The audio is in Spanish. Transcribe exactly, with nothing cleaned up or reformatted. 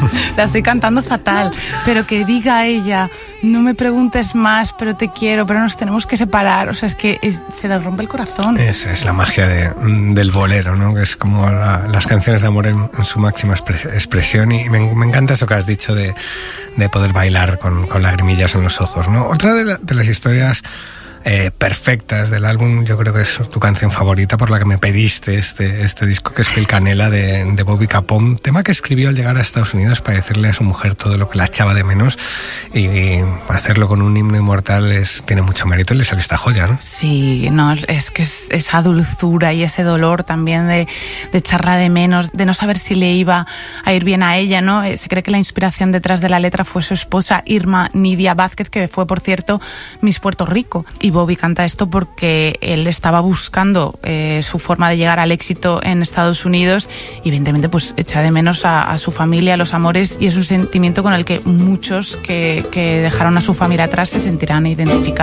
La estoy cantando fatal, pero que diga ella, no me preguntes más, pero te quiero, pero nos tenemos que separar. O sea, es que es, se le rompe el corazón. Es, es la magia de, del bolero, ¿no? Que es como la, las canciones de amor en, en su máxima expresión. Y me, me encanta eso que has dicho de, de poder bailar con, con lagrimillas en los ojos, ¿no? Otra de, la, de las historias Eh, perfectas del álbum, yo creo que es tu canción favorita, por la que me pediste este, este disco, que es Pil Canela de, de Bobby Capón, tema que escribió al llegar a Estados Unidos para decirle a su mujer todo lo que la echaba de menos, y, y hacerlo con un himno inmortal es, tiene mucho mérito, y le salió esta joya, ¿no? Sí, no, es que es, esa dulzura y ese dolor también de, de echarla de menos, de no saber si le iba a ir bien a ella, ¿no? Se cree que la inspiración detrás de la letra fue su esposa Irma Nidia Vázquez, que fue, por cierto, Miss Puerto Rico. Y Bobby canta esto porque él estaba buscando eh, su forma de llegar al éxito en Estados Unidos, y evidentemente pues echa de menos a, a su familia, a los amores, y es un sentimiento con el que muchos que, que dejaron a su familia atrás se sentirán identificados.